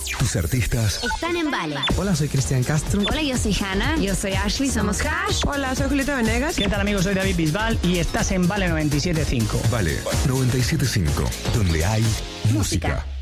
Tus artistas están en Vale. Hola, soy Cristian Castro. Hola, yo soy Hanna. Yo soy Ashley, somos Hash. Hola, soy Julieta Venegas. ¿Qué tal, amigos? Soy David Bisbal y estás en Vale 97.5. Vale 97.5, donde hay música.